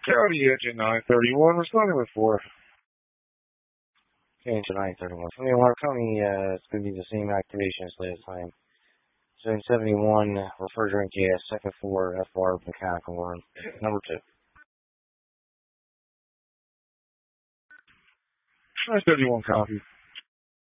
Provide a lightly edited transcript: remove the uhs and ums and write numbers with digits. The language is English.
County engine 931, responding with 4. Engine 931. 71 County, it's going to be the same activation as last time. 771, refrigerant gas, second floor, FR, mechanical room. Number 2. 931, copy.